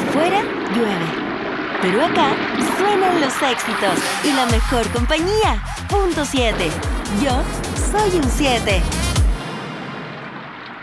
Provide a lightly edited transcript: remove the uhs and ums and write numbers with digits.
Afuera llueve, pero acá suenan los éxitos y la mejor compañía. Punto 7. Yo soy un 7.